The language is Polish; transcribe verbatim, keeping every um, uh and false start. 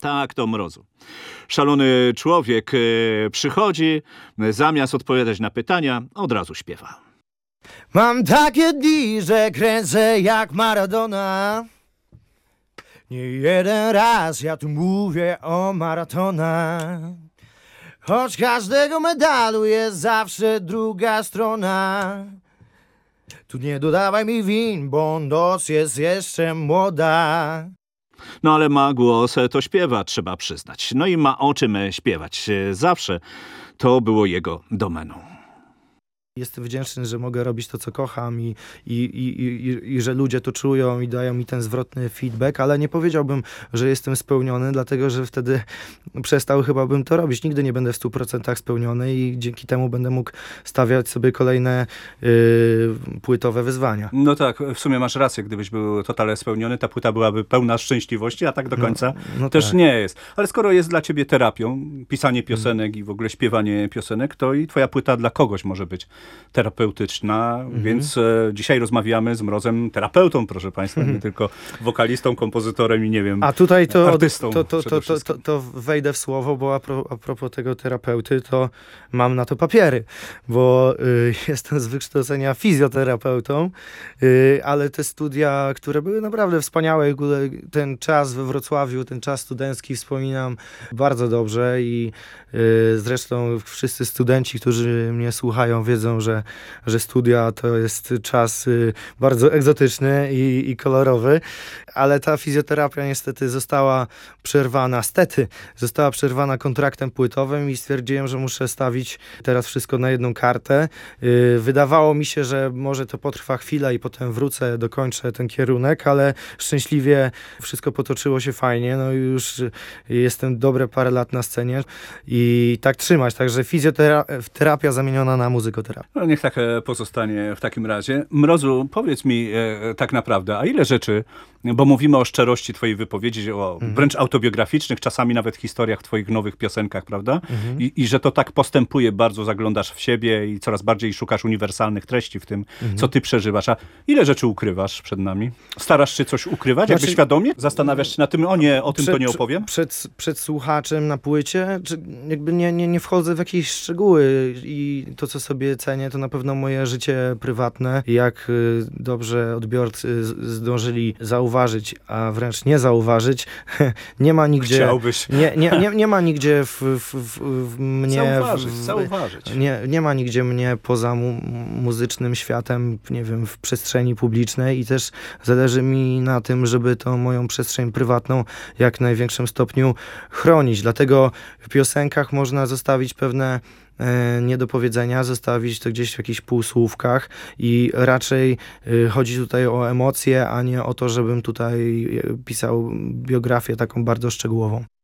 Tak, to Mrozu. Szalony człowiek e, przychodzi, zamiast odpowiadać na pytania, od razu śpiewa. Mam takie dni, że kręcę jak Maradona. Nie jeden raz ja tu mówię o maratonach. Choć każdego medalu jest zawsze druga strona. Tu nie dodawaj mi win, bo noc jest jeszcze młoda. No ale ma głos, to śpiewa, trzeba przyznać. No i ma o czym śpiewać. Zawsze to było jego domeną. Jestem wdzięczny, że mogę robić to, co kocham i, i, i, i, i że ludzie to czują i dają mi ten zwrotny feedback, ale nie powiedziałbym, że jestem spełniony, dlatego że wtedy przestał chyba bym to robić. Nigdy nie będę w stu procentach spełniony i dzięki temu będę mógł stawiać sobie kolejne yy, płytowe wyzwania. No tak, w sumie masz rację, gdybyś był totalnie spełniony, ta płyta byłaby pełna szczęśliwości, a tak do końca no, no też tak. nie jest. Ale skoro jest dla ciebie terapią, pisanie piosenek hmm. i w ogóle śpiewanie piosenek, to i twoja płyta dla kogoś może być terapeutyczna, mhm. więc e, dzisiaj rozmawiamy z Mrozem, terapeutą, proszę państwa, mhm. nie tylko wokalistą, kompozytorem i nie wiem, a tutaj to, artystą. To, to, to, to, to, to wejdę w słowo, bo a, pro, a propos tego terapeuty, to mam na to papiery, bo y, jestem z wykształcenia fizjoterapeutą, y, ale te studia, które były naprawdę wspaniałe, w ogóle ten czas we Wrocławiu, ten czas studencki wspominam bardzo dobrze i y, zresztą wszyscy studenci, którzy mnie słuchają, wiedzą, że, że studia to jest czas y, bardzo egzotyczny i, i kolorowy, ale ta fizjoterapia niestety została przerwana, stety została przerwana kontraktem płytowym i stwierdziłem, że muszę stawić teraz wszystko na jedną kartę. Y, wydawało mi się, że może to potrwa chwilę i potem wrócę, dokończę ten kierunek, ale szczęśliwie wszystko potoczyło się fajnie, no i już jestem dobre parę lat na scenie i tak trzymać, także fizjoterapia zamieniona na muzykoterapię. No niech tak pozostanie w takim razie. Mrozu, powiedz mi e, tak naprawdę, a ile rzeczy, bo mówimy o szczerości twojej wypowiedzi, o mhm. wręcz autobiograficznych, czasami nawet historiach w twoich nowych piosenkach, prawda? Mhm. I, I że to tak postępuje, bardzo zaglądasz w siebie i coraz bardziej szukasz uniwersalnych treści w tym, mhm. co ty przeżywasz. A ile rzeczy ukrywasz przed nami? Starasz się coś ukrywać? Znaczy, jakby świadomie? Zastanawiasz się na tym, o nie, o tym przed, to nie opowiem? Przed, przed słuchaczem na płycie, czy jakby nie, nie, nie wchodzę w jakieś szczegóły i to, co sobie cenię, to na pewno moje życie prywatne. Jak dobrze odbiorcy zdążyli zauważyć, a wręcz nie zauważyć, nie ma nigdzie... Chciałbyś. Nie, nie, nie, nie ma nigdzie w, w, w, w mnie... Zauważyć, w, zauważyć. Nie, nie ma nigdzie mnie poza mu, muzycznym światem, nie wiem, w przestrzeni publicznej i też zależy mi na tym, żeby tą moją przestrzeń prywatną jak w największym stopniu chronić. Dlatego w piosenkach można zostawić pewne e, niedopowiedzenia, zostawić to gdzieś w jakichś półsłówkach i raczej e, chodzi tutaj o emocje, a nie o to, żebym tutaj pisał biografię taką bardzo szczegółową.